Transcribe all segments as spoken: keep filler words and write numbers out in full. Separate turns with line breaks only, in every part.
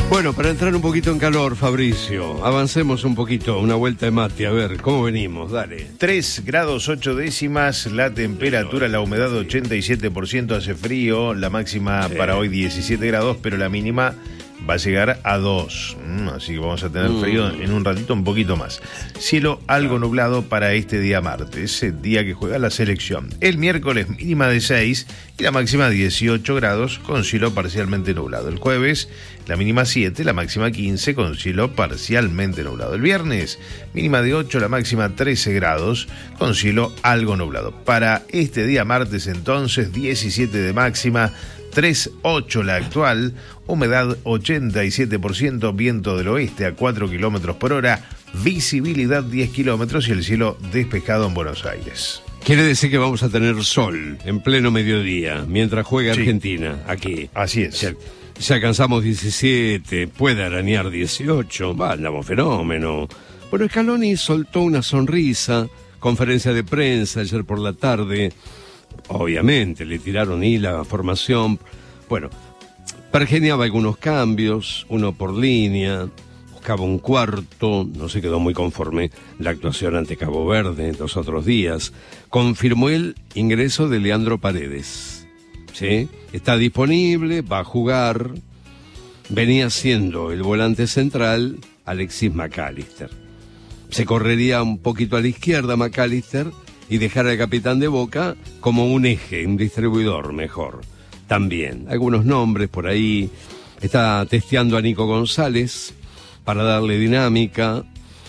Bueno, para entrar un poquito en calor, Fabricio, avancemos un poquito, una vuelta de mate, a ver, ¿cómo venimos? Dale.
tres grados ocho décimas, la temperatura, la humedad ochenta y siete por ciento, hace frío, la máxima sí. para hoy diecisiete grados, pero la mínima va a llegar a dos, así que vamos a tener frío en un ratito, un poquito más. Cielo algo nublado para este día martes, el día que juega la selección. El miércoles mínima de seis y la máxima dieciocho grados con cielo parcialmente nublado. El jueves la mínima siete, la máxima quince con cielo parcialmente nublado. El viernes mínima de ocho, la máxima trece grados con cielo algo nublado. Para este día martes entonces diecisiete de máxima, tres coma ocho la actual, humedad ochenta y siete por ciento, viento del oeste a cuatro kilómetros por hora, visibilidad diez kilómetros y el cielo despejado en Buenos Aires.
Quiere decir que vamos a tener sol en pleno mediodía, mientras juega sí. Argentina, aquí.
Así es.
Ya, ya alcanzamos diecisiete, puede arañar dieciocho, va, andamos fenómeno. Bueno, Scaloni soltó una sonrisa, conferencia de prensa ayer por la tarde. Obviamente, le tiraron y la formación. Bueno, pergeniaba algunos cambios, uno por línea, buscaba un cuarto, no se quedó muy conforme la actuación ante Cabo Verde los otros días. Confirmó el ingreso de Leandro Paredes, ¿sí? Está disponible, va a jugar. Venía siendo el volante central Alexis McAllister. Se correría un poquito a la izquierda McAllister y dejar al capitán de Boca como un eje, un distribuidor mejor. También, algunos nombres por ahí. Está testeando a Nico González para darle dinámica.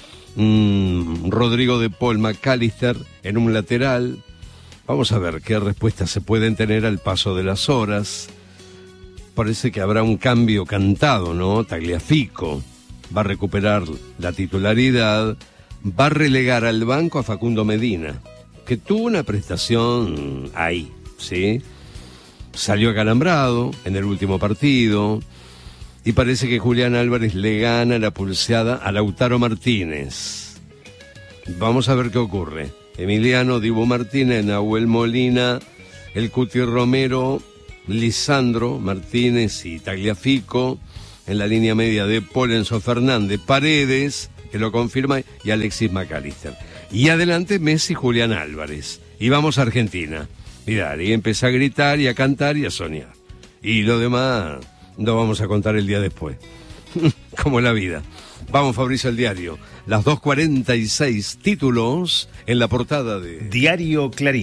Mm, Rodrigo de Paul, McAllister en un lateral. Vamos a ver qué respuestas se pueden tener al paso de las horas. Parece que habrá un cambio cantado, ¿no? Tagliafico va a recuperar la titularidad. Va a relegar al banco a Facundo Medina, que tuvo una prestación ahí, ¿sí? Salió acalambrado en el último partido y parece que Julián Álvarez le gana la pulseada a Lautaro Martínez. Vamos a ver qué ocurre. Emiliano, Dibu Martínez, Nahuel Molina, el Cuti Romero, Lisandro Martínez y Tagliafico. En la línea media de Paul, Enzo Fernández, Paredes, que lo confirma, y Alexis McAllister. Y adelante Messi, Julián Álvarez. Y vamos a Argentina. Mirá, y empecé a gritar y a cantar y a soñar. Y lo demás lo vamos a contar el día después. Como la vida. Vamos, Fabricio, al diario. Las dos cuarenta y seis títulos en la portada de
Diario Clarín.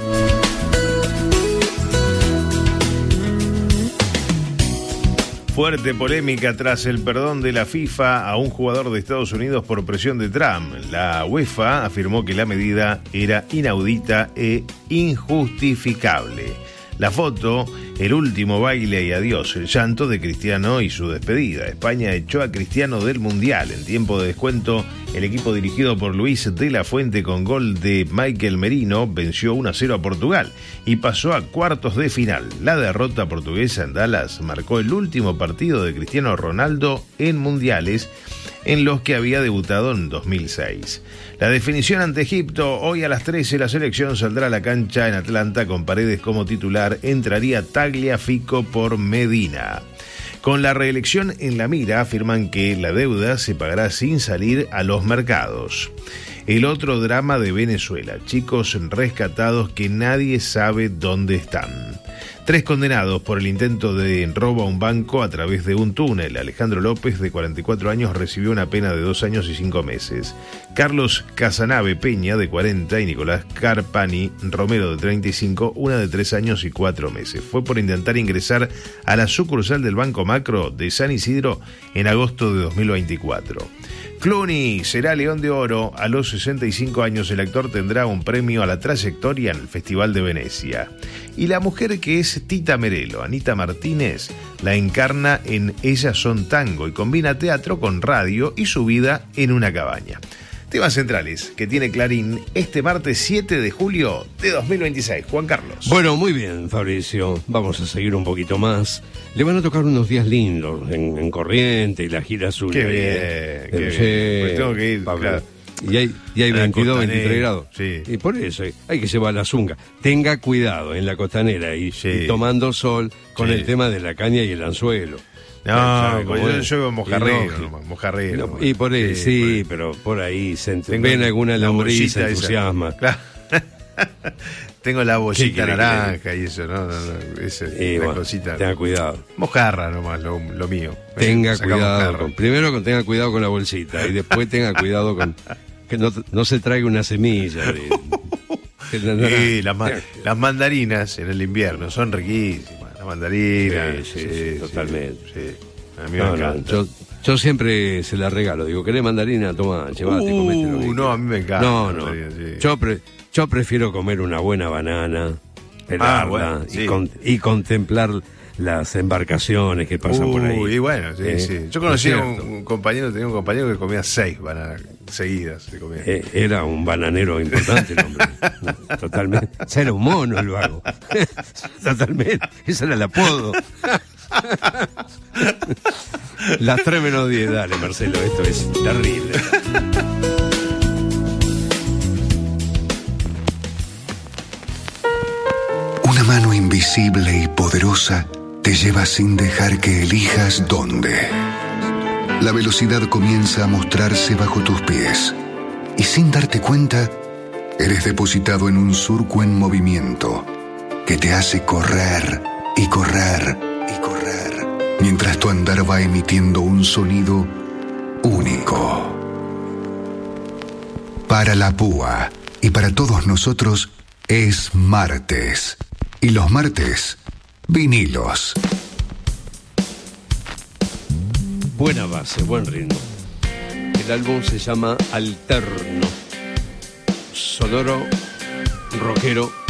Fuerte polémica tras el perdón de la FIFA a un jugador de Estados Unidos por presión de Trump. La UEFA afirmó que la medida era inaudita e injustificable. La foto, el último baile y adiós, el llanto de Cristiano y su despedida. España echó a Cristiano del Mundial. En tiempo de descuento, el equipo dirigido por Luis de la Fuente con gol de Michael Merino venció uno a cero a Portugal y pasó a cuartos de final. La derrota portuguesa en Dallas marcó el último partido de Cristiano Ronaldo en mundiales, en los que había debutado en dos mil seis. La definición ante Egipto, hoy a las trece la selección saldrá a la cancha en Atlanta con Paredes como titular, entraría Tagliafico por Medina. Con la reelección en la mira, afirman que la deuda se pagará sin salir a los mercados. El otro drama de Venezuela, chicos rescatados que nadie sabe dónde están. Tres condenados por el intento de robo a un banco a través de un túnel. Alejandro López, de cuarenta y cuatro años, recibió una pena de dos años y cinco meses. Carlos Casanave Peña, de cuarenta, y Nicolás Carpani Romero, de treinta y cinco, una de tres años y cuatro meses. Fue por intentar ingresar a la sucursal del Banco Macro de San Isidro en agosto de dos mil veinticuatro. Clooney será León de Oro. A los sesenta y cinco años el actor tendrá un premio a la trayectoria en el Festival de Venecia. Y la mujer que es Tita Merelo, Anita Martínez, la encarna en Ellas son tango y combina teatro con radio y su vida en una cabaña. Temas centrales que tiene Clarín este martes siete de julio de dos mil veintiséis. Juan Carlos.
Bueno, muy bien, Fabricio. Vamos a seguir un poquito más. Le van a tocar unos días lindos en, en Corriente y la gira azul.
Qué bien, qué bien. Pues tengo que ir, claro.
Y hay, y hay veintidós, veintitrés grados.
Sí.
Y por eso hay, hay que llevar la zunga. Tenga cuidado en la costanera y,
Sí.
y tomando sol con
Sí.
el tema de la caña y el anzuelo.
No,
¿Sabe
pues
cómo
yo,
es?
yo veo mojarrero,
Ilógico.
nomás, mojarrero.
No, y por ahí, sí,
por ahí.
pero por ahí se ent-
Tengo
ven alguna
la
lombriz,
bolsita
se
esa.
entusiasma.
Claro. Tengo la
¿Qué
bolsita
quiere que
naranja y eso, ¿no? no, no esa,
Y
la
bueno,
cosita.
tenga cuidado.
Mojarra nomás, lo, lo mío.
Tenga
Sacamos
cuidado.
mojarra.
Con, primero con, tenga cuidado con la bolsita y después tenga cuidado con que no, no se traiga una semilla. De, de la naranja.
Sí, las, ma- las mandarinas en el invierno son riquísimas. Las mandarinas.
Sí, sí, sí, totalmente.
Sí, a mí me
No, no,
encanta.
yo, yo siempre se la regalo. Digo, ¿querés mandarina? Toma, llevate,
Uh,
comete lo que
no,
quieras.
a mí me encanta
No,
la
no.
mandarina, sí.
Yo, pre- yo prefiero comer una buena banana, pelarla
Ah, bueno, sí.
y, con- y contemplar las embarcaciones que pasan por ahí.
Uy, y bueno, sí,
Eh,
sí. Yo
¿no
conocí
es
a un,
cierto?
un compañero, tenía un compañero que comía seis bananas seguidas. Se comía.
Eh, era un bananero importante el hombre. No, totalmente. O sea, era un mono el vago. Totalmente. Ese era el apodo. Las tres menos diez, dale, Marcelo, esto es terrible.
Una mano invisible y poderosa te lleva sin dejar que elijas dónde. La velocidad comienza a mostrarse bajo tus pies y sin darte cuenta, eres depositado en un surco en movimiento que te hace correr y correr y correr, mientras tu andar va emitiendo un sonido único. Para la púa y para todos nosotros es martes. Y los martes, vinilos.
Buena base, buen ritmo. El álbum se llama Alterno. Sonoro, rockero,